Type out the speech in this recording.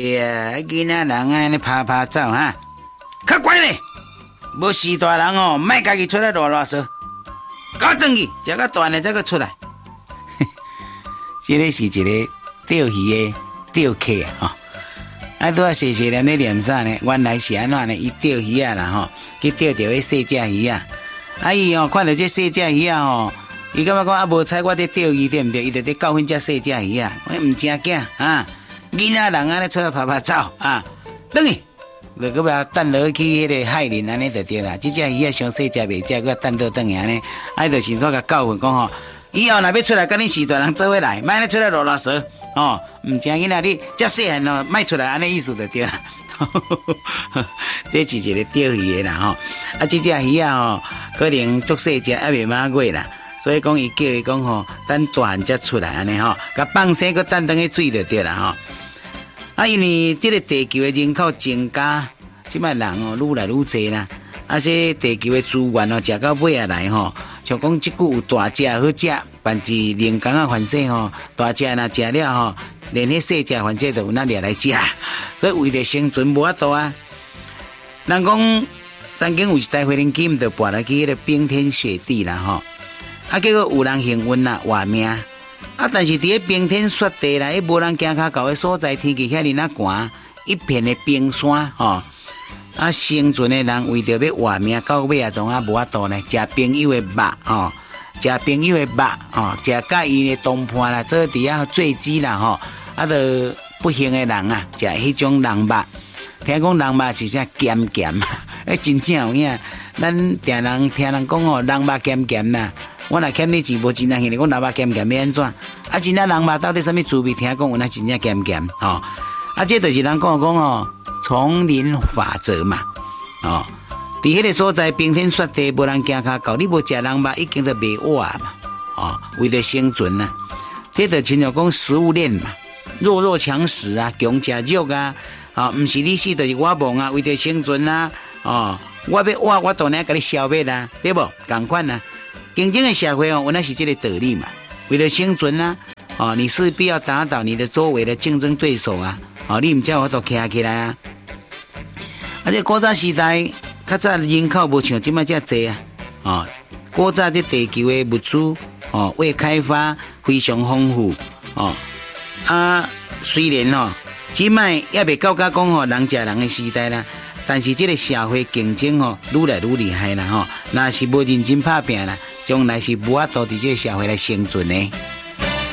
囡仔人安尼拍拍走哈，较乖咧，无事大人哦，莫家己出来啰啰嗦，搞转去，食到断了再个出来。这个是一个钓鱼的钓客啊，啊，拄啊细细念咧念啥呢？原来是安怎呢？伊钓鱼啊啦吼，去钓着迄细只鱼啊，啊伊哦看到这细只鱼啊吼。伊感觉讲啊，无彩我在钓鱼对毋对？伊就在教训这细只鱼啊，我唔正惊啊！囡仔人安尼出来拍拍走啊，等去，就个要等落去迄个海里安尼就对啦。这只鱼啊，上细只袂食，个等倒等去安尼，啊，就是说甲教训讲吼，以后若要出来跟你时大人做伙来，莫安尼出来啰啰嗦哦，唔正囡仔你遮细汉哦，莫出来安尼意思就对啦。这是一个钓鱼的啦吼，啊，这只鱼啊吼，可能足细只，还袂满月啦。所以讲，伊叫伊讲吼，等大汉才出来安尼吼，甲放生个等等去水就对啦吼。啊，因为这个地球的人口增加，即摆人哦愈来愈济啦。啊，这地球的资源哦，食到尾啊来吼，像讲即句有大只好食，但是人工啊反正吼，大只若食了吼，连迄细只反正都有哪掠来食，所以为着生存无法度啊。人讲曾经有一台飞机毋就跋落去迄个冰天雪地啦吼。啊，结果有人幸运啦，活命。啊，但是伫咧冰天雪地啦，迄无人行骹到的所在，天气遐尼那寒，一片的冰山吼。啊，生存的人为着要活命，到尾啊，总啊无法度呢，食朋友的肉吼，食朋友的肉吼，食甲伊的同伴啦，做伫遐坠机啦吼。啊，就不幸的人啊，食迄种人肉。听讲人肉是啥咸，真正有影。咱定人听人讲吼，人肉咸啦。我若欠你钱无钱，人去你讲人肉咸要安怎？啊，真正人肉到底什么滋味？听讲有那真正咸吼。啊，这就是人讲哦，丛林法则嘛，哦，伫迄个所在冰天雪地，无人行骹到，你无食人肉，已经都袂活嘛，哦，为了生存啊，这就亲像讲食物链嘛，弱强食啊，强吃肉啊，啊，毋是你死就是我亡啊，为了生存啊，哦，我要活，我当然甲你消灭啦，对不？同款啊。竞争的社会哦，原来是这个道理嘛。为了生存啊，哦，你势必要打倒你的周围的竞争对手啊，哦，你唔才有法度站起来啊。而且古早时代，较早人口无像即摆遮济啊，哦，古早这地球的物资哦未开发非常丰富哦，啊，虽然哦，即摆也未到甲讲哦人食人的时代啦。但是这个社会竞争哦，愈来愈厉害啦吼，若是无认真拍拼啦，将来是无法度伫这个社会来生存的。